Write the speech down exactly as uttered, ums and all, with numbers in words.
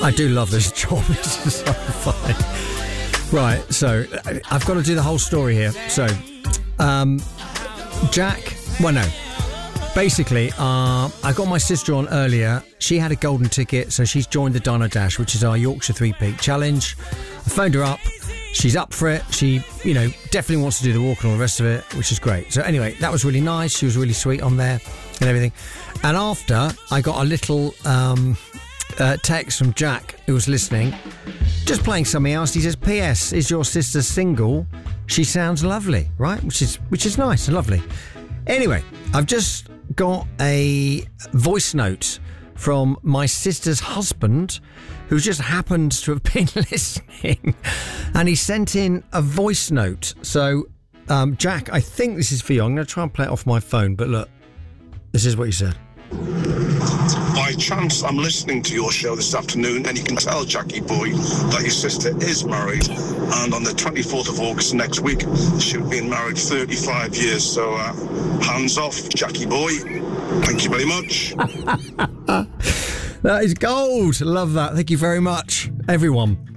I do love this job. This is so funny. Right, so I've got to do the whole story here. So, um, Jack, well, no. Basically, uh, I got my sister on earlier. She had a golden ticket, so she's joined the Dino Dash, which is our Yorkshire Three Peak Challenge. I phoned her up. She's up for it. She, you know, definitely wants to do the walk and all the rest of it, which is great. So anyway, that was really nice. She was really sweet on there and everything. And after, I got a little um, uh, text from Jack, who was listening, just playing something else. He says, P S, is your sister single? She sounds lovely, right? Which is which is nice and lovely. Anyway, I've just got a voice note from my sister's husband, who just happens to have been listening, and he sent in a voice note. So, um, Jack, I think this is for you. I'm going to try and play it off my phone, but look, this is what he said. By chance, I'm listening to your show this afternoon, and you can tell, Jackie boy, that your sister is married, and on the twenty-fourth of August next week, she'll be married thirty-five years, so uh, hands off, Jackie boy. Thank you very much. That is gold. Love that. Thank you very much, everyone.